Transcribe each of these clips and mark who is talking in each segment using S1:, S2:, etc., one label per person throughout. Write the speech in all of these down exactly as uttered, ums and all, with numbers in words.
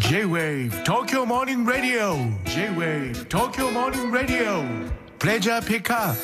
S1: J-Wave 東京モーニングラディオ J-Wave 東京モーニングラディオプレジャーピックアップ。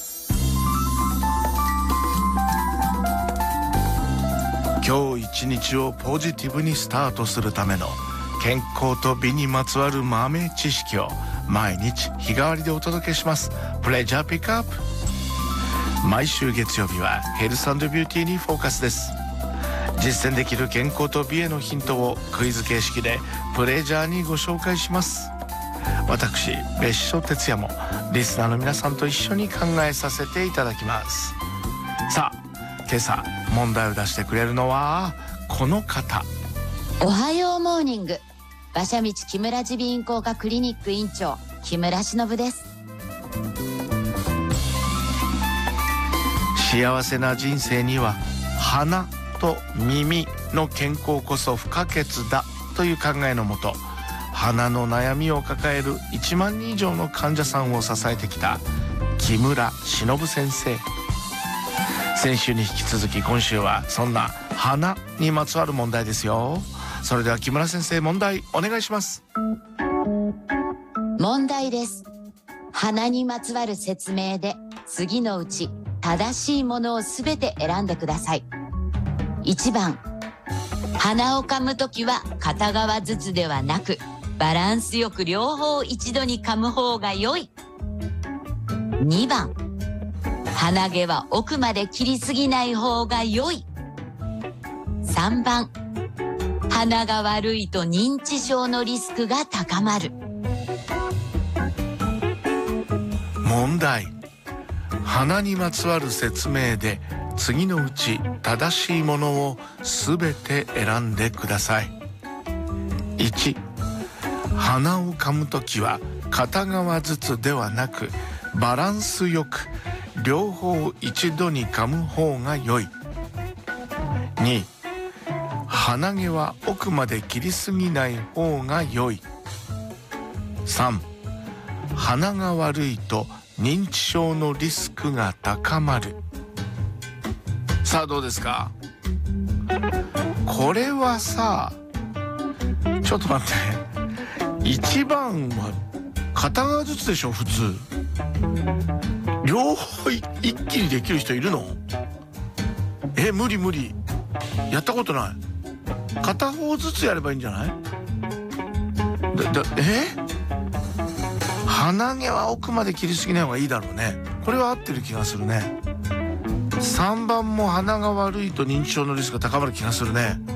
S1: 今日一日をポジティブにスタートするための健康と美にまつわる豆知識を毎日日替わりでお届けします。プレジャーピックアップ。毎週月曜日はヘルス&ビューティーにフォーカスです。実践できる健康と美へのヒントをクイズ形式でプレジャーにご紹介します。私別所哲也もリスナーの皆さんと一緒に考えさせていただきます。さあ今朝問題を出してくれるのはこの方。
S2: おはようモーニング、馬車道木村耳鼻咽喉科クリニック院長木村忍です。
S1: 幸せな人生には鼻と耳の健康こそ不可欠だという考えのもと、鼻の悩みを抱えるいちまんにん以上の患者さんを支えてきた木村忍先生。先週に引き続き今週はそんな鼻にまつわる問題ですよ。それでは木村先生、問題お願いします。
S2: 問題です。鼻にまつわる説明で次のうち正しいものをすべて選んでください。いちばん、鼻を噛むときは片側ずつではなくバランスよく両方一度に噛む方が良い。にばん、鼻毛は奥まで切りすぎない方が良い。さんばん、鼻が悪いと認知症のリスクが高まる。
S1: 問題。鼻にまつわる説明で次のうち正しいものをすべて選んでください。いち、鼻を噛むときは片側ずつではなくバランスよく両方一度に噛む方が良い。に、鼻毛は奥まで切りすぎない方が良い。さん、鼻が悪いと認知症のリスクが高まる。さあどうですか？これはさ、ちょっと待って、いちばんは片側ずつでしょ普通。両方一気にできる人いるの？え、無理無理、やったことない。片方ずつやればいいんじゃない？だだえ鼻毛は奥まで切りすぎない方がいいだろうね。これは合ってる気がするね。さんばんも鼻が悪いと認知症のリスクが高まる気がするね。